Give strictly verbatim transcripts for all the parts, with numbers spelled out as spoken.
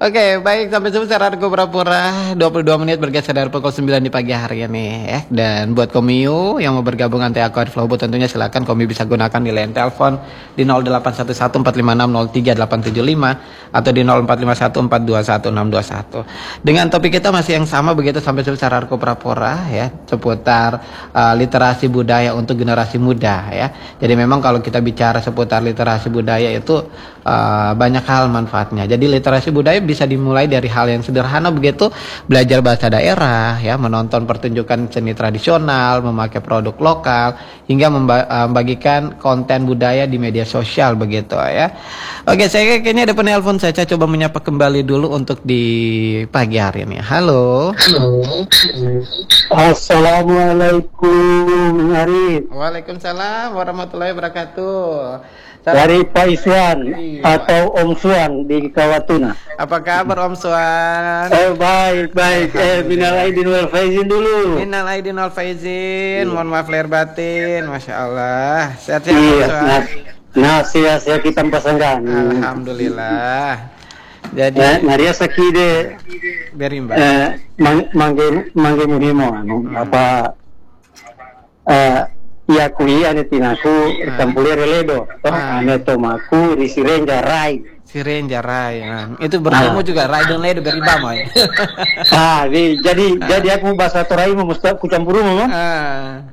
Oke, baik, sampai jumpa secara pura-pura dua puluh dua menit bergeser dari pukul sembilan di pagi hari ini ya. Dan buat Komiu yang mau bergabung nanti aku Flowboot tentunya silakan Komi bisa gunakan di line telepon di nol delapan satu satu empat lima enam nol tiga delapan tujuh lima atau di nol empat lima satu empat dua satu enam dua satu. Dengan topik kita masih yang sama begitu sampai jumpa secara pura-pura ya, seputar uh, literasi budaya untuk generasi muda ya. Jadi memang kalau kita bicara seputar literasi budaya itu uh, banyak hal manfaatnya. Jadi literasi budaya bisa dimulai dari hal yang sederhana begitu, belajar bahasa daerah ya, menonton pertunjukan seni tradisional, memakai produk lokal hingga membagikan konten budaya di media sosial begitu ya. Oke, saya kayaknya ada penelpon, saya coba menyapa kembali dulu untuk di pagi hari ini. Halo. Halo. Assalamualaikum Arif. Waalaikumsalam warahmatullahi wabarakatuh. Dari Pak Iswan atau Om Suan di Kawatuna. Apa kabar Om Suan? Eh baik baik. Eh minal aidin wal faizin dulu. Minal aidin wal faizin. Mohon maaf lahir batin. Masya Allah. Sehat-sehat Iya, Om Suan. nah, nah sehat-sehat kita pasangkan. Alhamdulillah. Jadi eh, Maria sakide berimba. Eh mang mangge mangge muhimo anu Hmm. apa eh iya kui ane tinaku tampulir reledo toh Ah. ane tomaku risirenja rai. Siren jarai. Nah, itu bertemu Ah. juga rai dan ledo beriba moy. Ah, di, jadi jadi aku bahasa Torai mau mesti aku campur mau. Ah.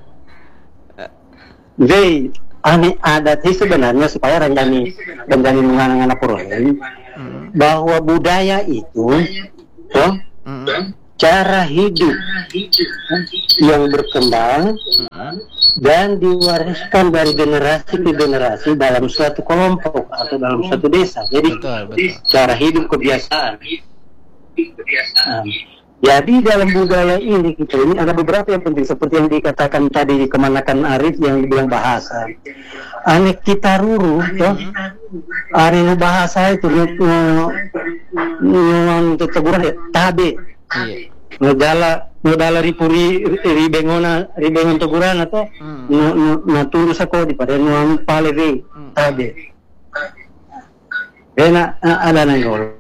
Jadi ane adat sih sebenarnya supaya ranjani ranjani menganang-anang porohen Hmm. bahwa budaya itu toh Hmm. cara hidup yang berkembang dan diwariskan dari generasi ke generasi dalam suatu kelompok atau dalam suatu desa. Jadi Betul, betul. cara hidup kebiasaan. Nah, jadi dalam budaya ini kita ini ada beberapa yang penting seperti yang dikatakan tadi kemanakan Arif yang dibilang bahasa. Anek kita ruru, toh, ari bahasa itu nuan teteguran ya tabe. Iya. Nodala nodala ripuri ribengona ribengon teguran atau Hmm. no no naturu sako di pada nuan paleve Hmm. tabe. Enak ada nangol.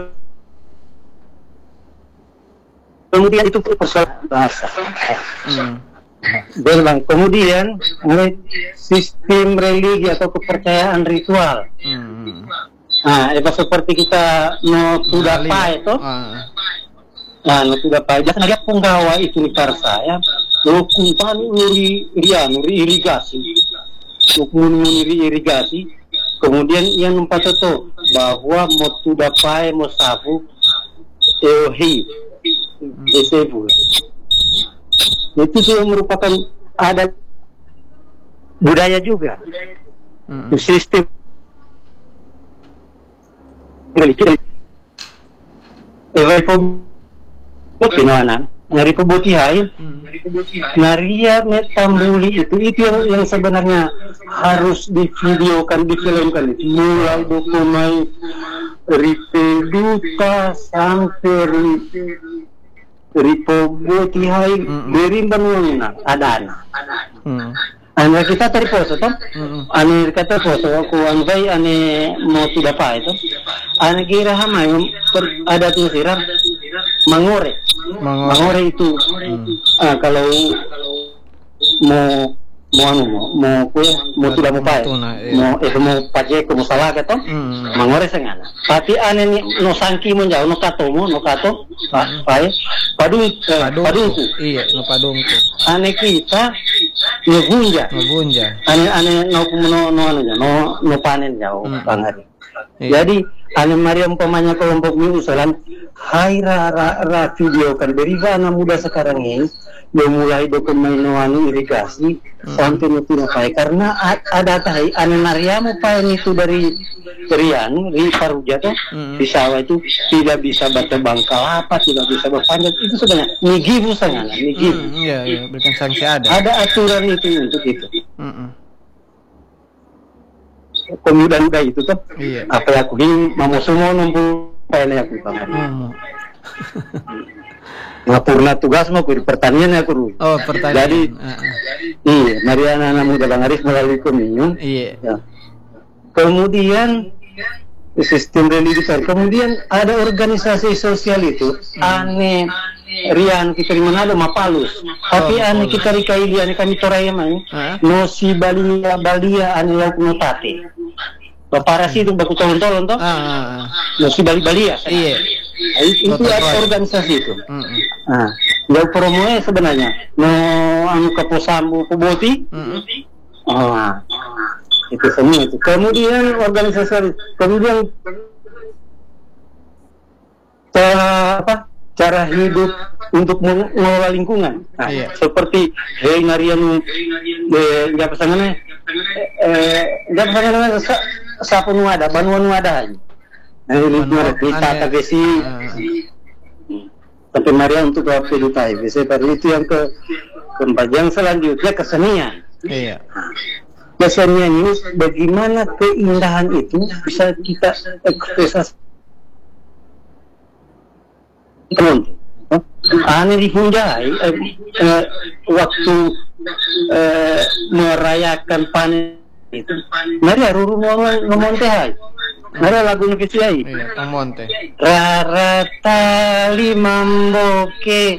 Kemudian itu persoalan bahasa. Hmm. Berbang. Kemudian sistem religi atau kepercayaan ritual. Hmm. Nah, itu seperti kita no sudah pai itu. Ah. Nah, no sudah pai. Jangan ada penggawa itu nikar saya. No kumpan nuri ria nuri irigasi. No nuri irigasi. Kemudian yang empat itu bahwa mau sudah pai mau sabu eohi esebu. Itu sudah merupakan adat budaya juga. Hmm. Sistem memiliki Pinanan dari Pubuti Hai Naria Metambuli itu itu yang, yang sebenarnya harus divideokan, difilmkan itu mulai dokumen Ripe Duta sampai Ripobuti Hai berimban wangna adana. Hmm. Ane kita terposo toh, Mm-mm. ane kita terposo aku anvai ane mau tidak apa itu, ane kira hama yang per- ada tuh siram mangore, Mangore. mangore itu, ah, kalau mau mau anu mau mau kue mau tidak mau pakai, Tuna, iya. mau itu mau pakai ke musalah gitu, Mm. mangore sengana. Tapi ane ni no sangki mo jauh no kato mo no kato, pakai padung Padungku. padungku, Iya, no padungku. ane kita ngebunja. Ngebunja. ane ane no no no anu no no panen jauh Hmm. Bang Ari. Iya. Jadi ane Maria umpamanya kelompok ini usulan hai ra ra, ra video kan dari anak muda sekarang ini dia mulai dokumen no anu irigasi sampai itu pakai karena a- ada tai ane Maria mau panen itu dari dari anu di Paruja tuh Hmm. di sawah itu tidak bisa baca bangkal apa tidak bisa berpanjat itu sebenarnya nigibu sangat nigibu. Hmm, iya, iya, berikan sanksi ada. Ada aturan itu untuk itu. Mm-mm. Kemudian udah itu tuh Iya. apa ya aku ini mau semua nunggu payah aku paman. Hmm. Ngapurna tugas mau di pertanian aku dulu. Oh, pertanyaan. Jadi Ah, ah. iya Mariana anak muda Bang Aris melalui Kominyu. Iya. Ya. Kemudian sistem religius. Kemudian ada organisasi sosial itu aneh rian kita di Manado Mapalus. Tapi Oh, ane Mapalus. kita di Kailian kami toraya mai. Hah? No si balia balia ane lauk notate. Baparas itu baku tolong-tolong toh. Ah, ah, ah. No si bali balia. Iya. Nah, itu itu Betul, ada betul. organisasi itu. Mm-mm. Nah, yang promonya sebenarnya no anu kaposambu kuboti. Mm-mm. Oh, itu semua itu. Kemudian organisasi, kemudian cara apa? Cara hidup untuk mengelola lingkungan. Nah, Iya. seperti hei ngarian eh nggak pesangannya eh nggak pesangannya sa- sapu nu ada, banu nu ada. Nah, ini Banu- ditata ane- besi. Ah. Tapi Maria untuk apa ditai? Bisa itu yang ke keempat. Yang selanjutnya kesenian. Iya. Kesenian ini bagaimana keindahan itu bisa kita ekspresasi. Aneh dihunjai eh, eh, waktu eh, merayakan panen itu. Mari ruru ngomong teh. Mari lagu kecil. Iya, Tamonte. Rara tali mamboke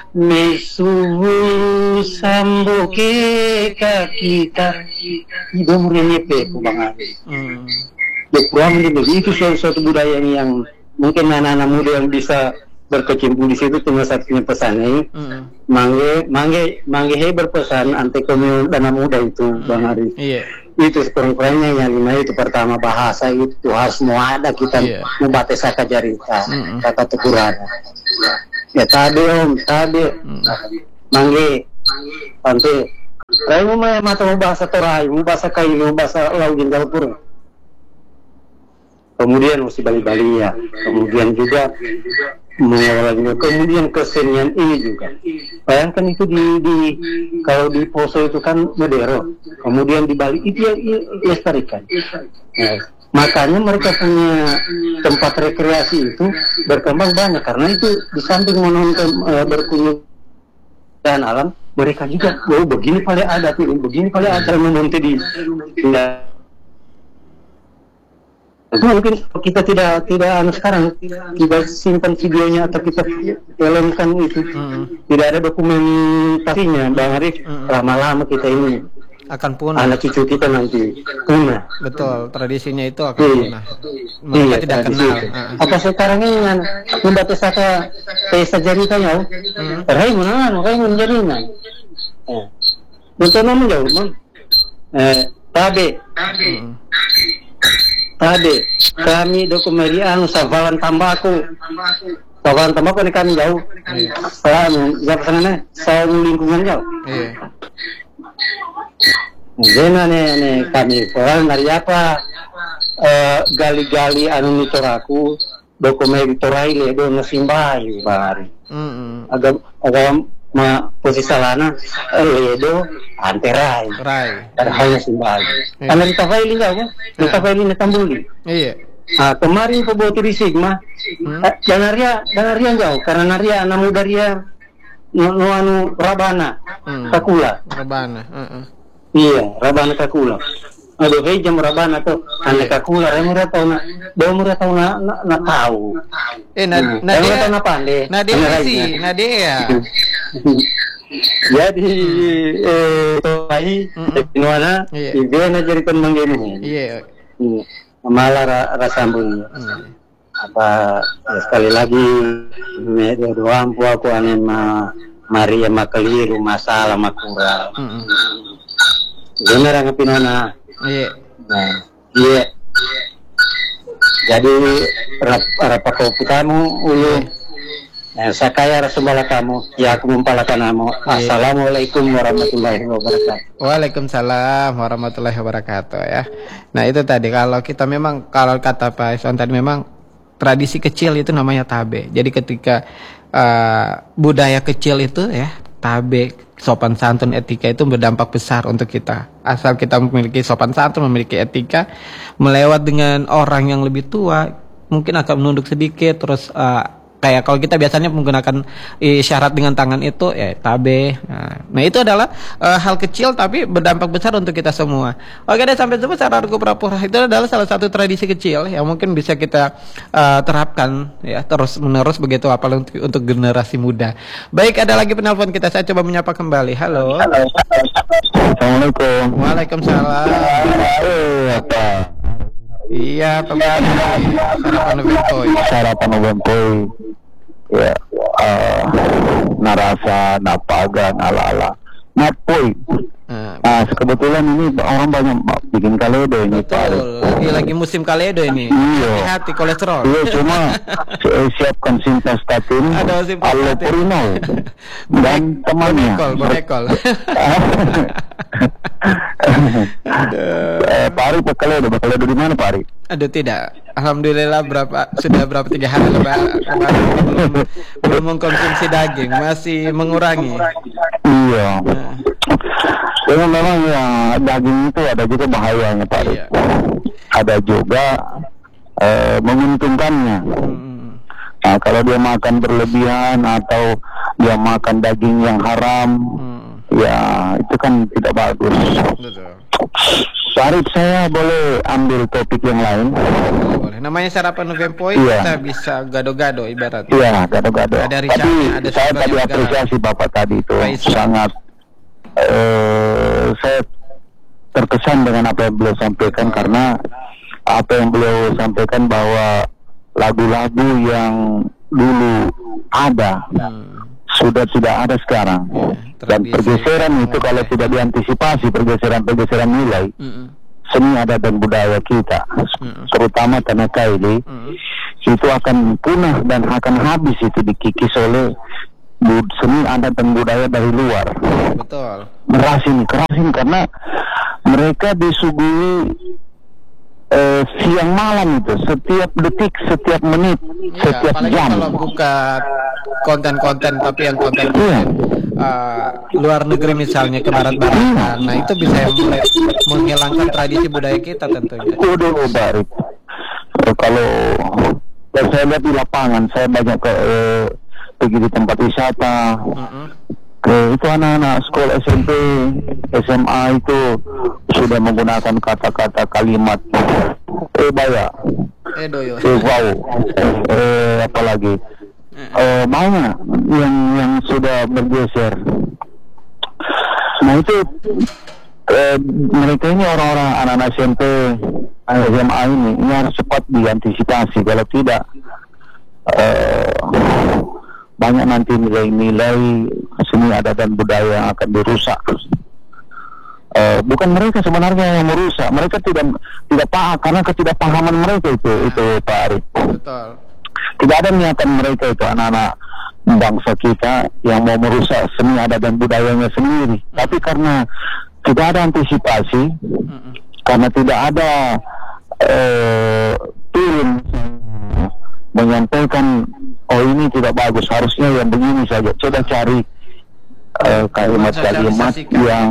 mesuhu samboke kakita ibu murenyepe ku bang Ali. Hmm. Dokuam ini itu suatu budaya yang mungkin anak-anak muda yang bisa berkecimpung di situ cuma satunya pesannya. Hmm. Mangge mangge mangge hei berpesan anti komunal dana muda itu bang Ari. Iya. Itu sekurang-kurangnya yang lima itu pertama bahasa itu harus mau ada kita Iya. membatas kata jarita Mm-mm. kata teguran ya tadi om tadi Mm. mangge pantai Rayu mah mata mau bahasa torai mau bahasa kayu mau bahasa laut jenggal pur kemudian mesti bali-bali ya kemudian juga mengelola kemudian kesenian ini juga bayangkan itu di, di kalau di Poso itu kan Medero kemudian di Bali itu ya dilestarikan nah, makanya mereka punya tempat rekreasi itu berkembang banyak karena itu di samping menonton uh, berkunjung dan alam mereka juga oh begini paling ada tuh begini paling ada memonte di nah, itu mungkin kita tidak tidak anu sekarang tidak simpan videonya atau kita filmkan itu Mm. tidak ada dokumentasinya Bang Arif Mm. lama-lama kita ini Akan punah. anak cucu kita nanti punah. Betul, tradisinya itu akan Iya. punah. Mereka Iya, tidak tradisi kenal. itu. Ah. Apa sekarang ini kan membatas kata pesta jaringan ya? Hmm. Rai mana? Rai menjaringan. Eh, betul nama jauh mam. Eh, tabe, Mm. tabe. Kami dokumerian sabalan tambaku. Sabalan tambaku ini kami jauh. Iya. Saya siapa sana? Saya lingkungan jauh. Iya. Zena nih nih kami orang dari apa eh, gali-gali anu nitoraku dokumen torai le do nasimbai bari Mm. agak agak ma posisi salana eh, ledo anterai Rai. terhanya simbai Iya. anu tafaili jauh tafaili na tambuli Iya. ah kemarin peboti di Sigma Hmm. eh, danaria danaria jauh karena naria namu daria nu nu anu rabana Hmm. kakula Rebana. Heeh. iya, rabana kakula. Aduh, hei jam rabana tuh, anak kakula, saya murah tahu na, dia murah tahu na, na, na tahu. Eh, Nah, na- saya murah tahu Nadia. na pandai. Nadia Anak sih, lainnya. Nadia. Jadi, eh, toai, Mm-mm. inuana, Iya. ibe na jadi kan menggemu. Iya. Malah ra, rasambung. Hmm. Apa ya, sekali lagi, media doang pu aku ane ma Maria makeliru masalah makura. Mm-mm. Bener ngapinana. Iya. Nah, iya. Jadi apa kopi kamu ulu. Nah, saya kaya rasubala kamu, ya aku mempalakan kamu. Assalamualaikum warahmatullahi wabarakatuh. Waalaikumsalam warahmatullahi wabarakatuh ya. Nah itu tadi kalau kita memang kalau kata Pak Iswan tadi memang tradisi kecil itu namanya tabe. Jadi ketika uh, budaya kecil itu ya tabe sopan santun etika itu berdampak besar untuk kita. Asal kita memiliki sopan santun, memiliki etika, melewat dengan orang yang lebih tua, mungkin akan menunduk sedikit, terus uh, Kayak kalau kita biasanya menggunakan isyarat dengan tangan itu ya tabe. Nah, nah itu adalah uh, hal kecil tapi berdampak besar untuk kita semua. Oke deh, sampai jumpa Saudara Argo Pura-Pura. Itu adalah salah satu tradisi kecil yang mungkin bisa kita uh, terapkan ya terus menerus begitu apalagi untuk, untuk generasi muda. Baik, ada lagi penelpon kita, saya coba menyapa kembali. Halo. Assalamualaikum. Waalaikumsalam. Apa? Iya, kembali sarapan Novempoy. Sarapan Novempoy. Ya, uh, narasa, napaga, ala-ala. Napoy. Nah, Nah, kebetulan ini orang banyak bikin kaledo ini, Pak. betul, lagi lagi musim kaledo ini. Iya. Hati-hati kolesterol. Iya, cuma si- siapkan simvastatin, Ada simvastatin. allopurinol, dan temannya. Bonekol, bonekol. Eh, Pak Ari, Pak Kaledo, Pak Kaledo di mana, Pak Ari? Aduh, tidak. Alhamdulillah berapa sudah berapa tiga hari lebaran kemarin belum, belum mengkonsumsi daging, masih mengurangi. Iya. Nah, Memang memang ya daging itu ada juga bahayanya, Pak Ari. Iya. Ada juga eh, menguntungkannya. hmm, Nah, kalau dia makan berlebihan atau dia makan daging yang haram, hmm, ya itu kan tidak bagus. betul. Pak Arif, saya boleh ambil topik yang lain? Boleh, boleh. Namanya sarapan Novempoy, Iya. kita bisa gado-gado ibaratnya. Iya, gado-gado. Ada Tapi Richardnya, ada saya Sugeng tadi Negara. apresiasi Bapak tadi itu Faisal. sangat eh, saya terkesan dengan apa yang beliau sampaikan, karena apa yang beliau sampaikan bahwa lagu-lagu yang dulu ada Hmm, sudah tidak ada sekarang. Iya, Dan tradisi. pergeseran itu kalau Oke. tidak diantisipasi, pergeseran-pergeseran nilai hmm, seni adat dan budaya kita, Mm. terutama tanah Kaili, hmm, itu akan punah dan akan habis itu dikikis oleh bud- seni adat dan budaya dari luar. betul. Kerasin, kerasin karena mereka disuguhi eh, siang malam itu, setiap detik, setiap menit, Iya, setiap apalagi jam. kalau buka konten-konten tapi yang konten Iya. uh, luar negeri misalnya ke barat-baratan, nah itu bisa yang mulai menghilangkan tradisi budaya kita tentunya. Waduh, baik. Eh, kalau dan saya lihat di lapangan, saya banyak ke eh, pergi di tempat wisata. Mm-mm. Eh, itu anak-anak sekolah S M P, S M A itu sudah menggunakan kata-kata kalimat eh baya, Eh doyo. eh wow, eh apalagi eh banyak yang yang sudah bergeser. Nah itu eh, mereka ini orang-orang anak-anak S M P, anak S M A ini, ini harus cepat diantisipasi. Kalau tidak, eh, banyak nanti nilai-nilai seni adat dan budaya yang akan dirusak. Eh, bukan mereka sebenarnya yang merusak, mereka tidak tidak paham karena ketidakpahaman mereka itu itu Pak Arif. Betul. Tidak ada niatan mereka itu anak-anak bangsa kita yang mau merusak seni adat dan budayanya sendiri. Tapi karena tidak ada antisipasi, Mm-mm. karena tidak ada eh, turun menyampaikan, oh ini tidak bagus, harusnya yang begini saja. Coba cari eh, kalimat-kalimat Sosialisasikan. yang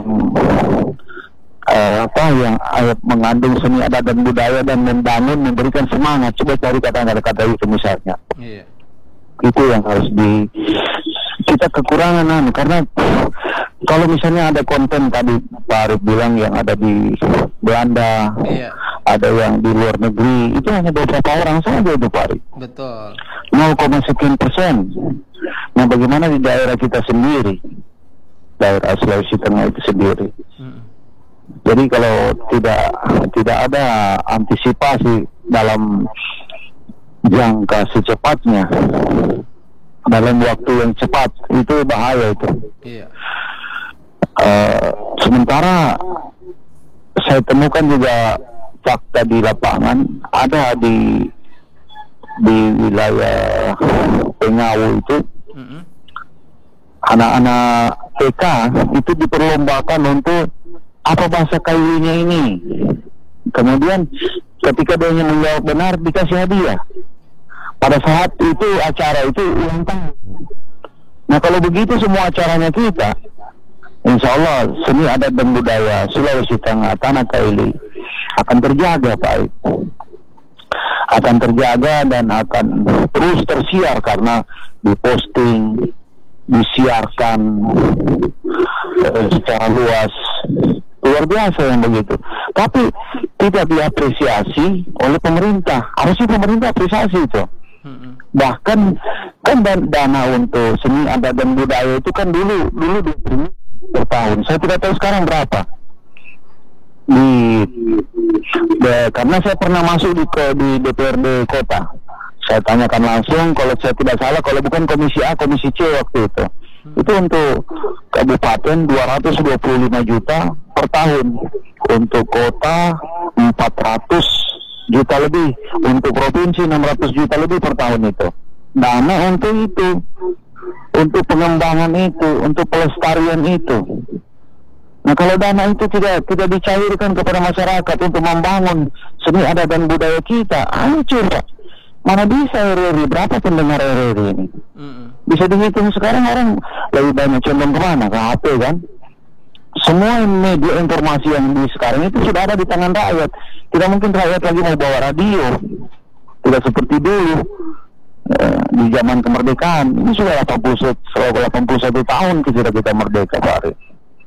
eh, apa yang eh, mengandung seni adat dan budaya dan membangun, memberikan semangat. Coba cari kata-kata itu misalnya. Iya. Itu yang harus di kita kekurangan anu, karena kalau misalnya ada konten tadi Pak Arif bilang yang ada di Belanda, Iya. ada yang di luar negeri, itu hanya beberapa orang saja itu Pak Arif, Betul. nol koma sekian persen. Nah bagaimana di daerah kita sendiri, daerah Sulawesi Tengah itu sendiri? Mm-mm. Jadi kalau tidak tidak ada antisipasi dalam jangka secepatnya, dalam waktu yang cepat, itu bahaya itu. Iya. Uh, sementara saya temukan juga fakta di lapangan, ada di di wilayah Pengawu itu Mm-mm. anak-anak T K itu diperlombakan untuk apa bahasa Kailinya ini. Kemudian ketika dia menjawab benar dikasih hadiah. Pada saat itu acara itu ulang tahun. Nah kalau begitu semua acaranya kita, insya Allah seni adat dan budaya Sulawesi Tengah, Tanah Kaili akan terjaga Pak. akan terjaga dan akan terus tersiar karena diposting, disiarkan eh, secara luas, luar biasa yang begitu. Tapi tidak diapresiasi oleh pemerintah. Harusnya pemerintah apresiasi itu. Bahkan kan dan, dana untuk seni adat dan budaya itu kan dulu dulu diterima per tahun. Saya tidak tahu sekarang berapa. Di, de, karena saya pernah masuk di, ke, di D P R D kota. Saya tanyakan langsung, kalau saya tidak salah, kalau bukan komisi A, komisi C waktu itu. Itu untuk kabupaten dua ratus dua puluh lima juta per tahun. Untuk kota empat ratus juta lebih. Untuk provinsi enam ratus juta lebih per tahun itu. Dana untuk itu. Untuk pengembangan itu, untuk pelestarian itu. Nah, kalau dana itu tidak tidak dicairkan kepada masyarakat untuk membangun seni adat dan budaya kita, hancur. Mana bisa R R I? Berapa pendengar R R I ini? Mm-hmm. Bisa dihitung sekarang orang lebih banyak condong kemana? Ke H P kan? Semua media informasi yang di sekarang itu sudah ada di tangan rakyat. Tidak mungkin rakyat lagi mau bawa radio. Tidak seperti dulu eh, di zaman kemerdekaan. Ini sudah delapan puluh satu tahun ketika kita merdeka, Pak Ari.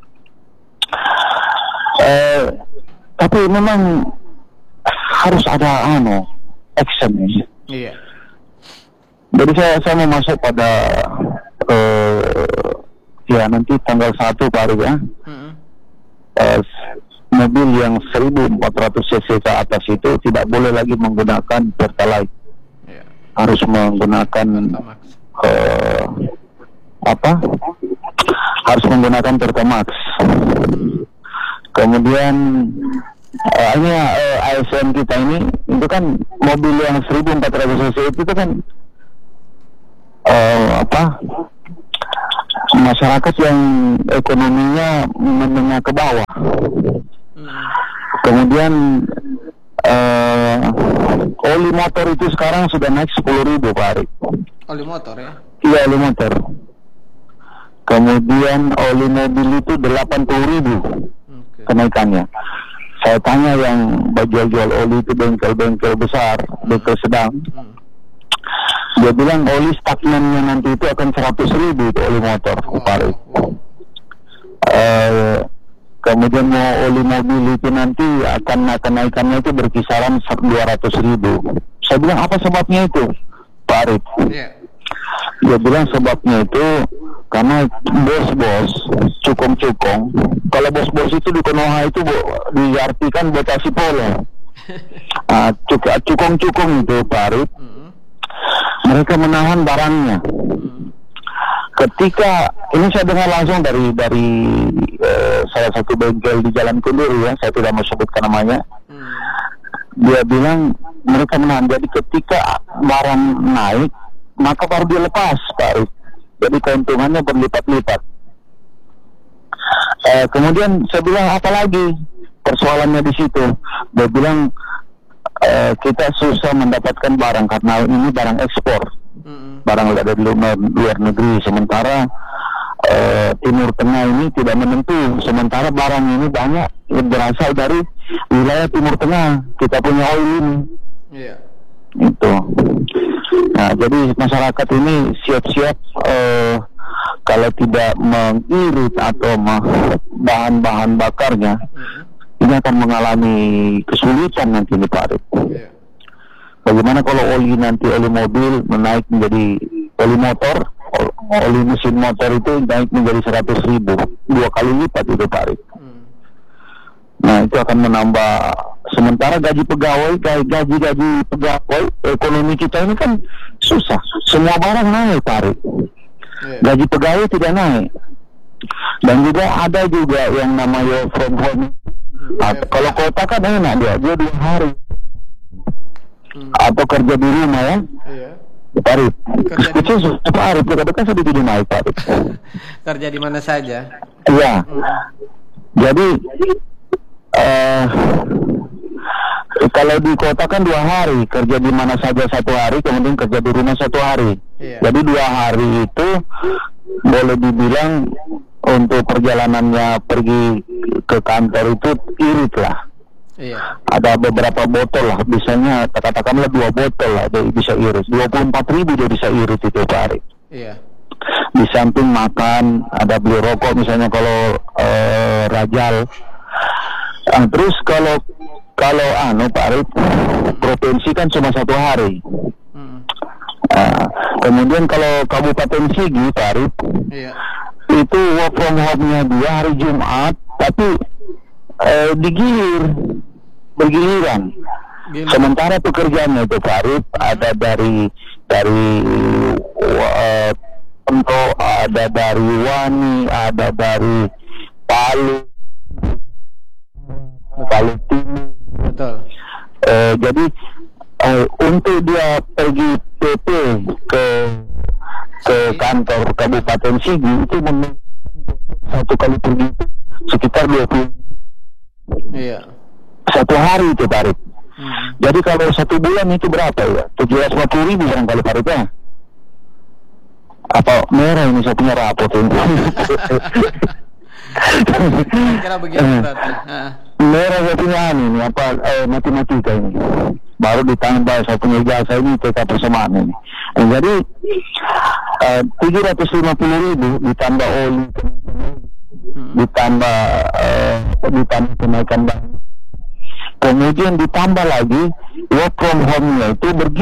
Eh, tapi memang harus ada ano action ini. Iya. Jadi saya saya mau masuk pada eh, ya nanti tanggal satu Pak Ari ya. Mm-hmm. Eh, mobil yang seribu empat ratus cc ke atas itu tidak boleh lagi menggunakan Pertalite. Yeah. Harus menggunakan eh, apa? Harus menggunakan Pertamax. Kemudian uh, ini uh, A S N kita ini itu kan mobil yang seribu empat ratus cc itu kan uh, apa masyarakat yang ekonominya menengah ke bawah. Kemudian uh, oli motor itu sekarang sudah naik sepuluh ribu Pak Ari. Oli motor ya? Iya, oli motor. Kemudian oli mobil itu delapan puluh ribu okay. Kenaikannya. Saya tanya yang jual-jual oli itu bengkel-bengkel besar, bengkel sedang. Hmm. Dia bilang oli stagnannya nanti itu akan seratus ribu itu oli motor. Wow. Uh, kemudian mau oli mobil itu nanti akan kenaikannya itu berkisaran dua ratus ribu. Saya bilang apa sebabnya itu, Pak Arif? Yeah. Dia bilang sebabnya itu karena bos-bos cukong-cukong. Kalau bos-bos itu di Konoha itu bu, diartikan Bekasi Polo. uh, cuk cukong-cukong itu Pak Arif, mm-hmm. mereka menahan barangnya. Mm-hmm. Ketika ini saya dengar langsung dari dari uh, salah satu bengkel di Jalan Kenduri ya, saya tidak mau sebutkan namanya. Mm-hmm. Dia bilang mereka menahan. Jadi ketika barang naik maka baru dia lepas, Pak Arif. Jadi keuntungannya berlipat-lipat. Eh, kemudian saya bilang apa lagi persoalannya di situ? Dia bilang eh, kita susah mendapatkan barang karena ini barang ekspor, mm-hmm. barang dari luar, luar negeri. Sementara eh, Timur Tengah ini tidak menentu. Sementara barang ini banyak yang berasal dari wilayah Timur Tengah. Kita punya oil ini. Yeah. Itu. Nah, jadi masyarakat ini siap-siap eh, kalau tidak mengirit atau bahan-bahan bakarnya, mm-hmm. ini akan mengalami kesulitan nanti di Pak Arif. Yeah. Bagaimana kalau oli nanti oli mobil menaik menjadi oli motor, oli mesin motor itu naik menjadi seratus ribu, dua kali lipat itu Pak Arif. Mm. Nah, itu akan menambah. Sementara gaji pegawai, gaji-gaji pegawai, ekonomi kita ini kan susah. Semua barang naik, Pak Arif. Yeah. Gaji pegawai tidak naik. Dan juga ada juga yang namanya from home. Nah, yeah. Kalau kota kan enak dia, dia dua hari. Hmm. Atau kerja di rumah ya. Iya. Yeah. Pak Arif. Itu susah Pak Arif, kadang-kadang saya di rumah Pak Arif. Kerja di mana saja. Iya. Hmm. Jadi eh uh, kalau di kota kan dua hari, kerja di mana saja satu hari, kemudian kerja di rumah satu hari. Iya. Jadi dua hari itu boleh dibilang untuk perjalanannya pergi ke kantor itu irit lah. Iya. Ada beberapa botol lah, biasanya katakanlah dua botol lah dia bisa irit. dua puluh empat ribu dia bisa irit itu per hari. Iya. Di samping makan, ada beli rokok misalnya kalau eh, Rajal. Ah, terus kalau kalau anu Pak Arif, provinsi kan cuma satu hari. Hmm. Ah, kemudian kalau Kabupaten Sigi Pak Arif, Iya. itu work from home-nya dia hari Jumat, tapi eh, digilir, bergiliran. Gila. Sementara pekerjaannya itu Pak Arif ada dari dari uh, untuk ada dari Wani, ada dari Palu, Palu Timur. Betul. Eh, jadi eh, untuk dia pergi P P ke ke kantor Kabupaten Sigi itu mem- satu kali pergi sekitar dua puluh Iya. satu hari itu Pak Arif. Hmm. Jadi kalau satu bulan itu berapa ya? tujuh ratus lima puluh ribu barangkali Pak Arif ya? Apa merah ini saya punya rapot ini. Kira begitu berarti. Heeh. Merah saya punya ini apa eh, matematika ini. Baru ditambah saya punya jasa ini T K persamaan ini. Nah, jadi eh, tujuh ratus lima puluh ribu ditambah oli, Hmm. ditambah eh, ditambah kenaikan bahan. Kemudian ditambah lagi work from home-nya itu bergi